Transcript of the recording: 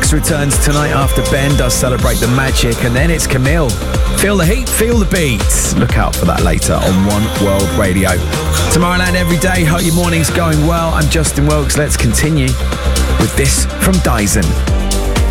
Max returns tonight after Ben does Celebrate the Magic, and then it's Camille. Feel the heat, feel the beats. Look out for that later on One World Radio. Tomorrowland every day. Hope your morning's going well. I'm Justin Wilkes. Let's continue with this from Dyson.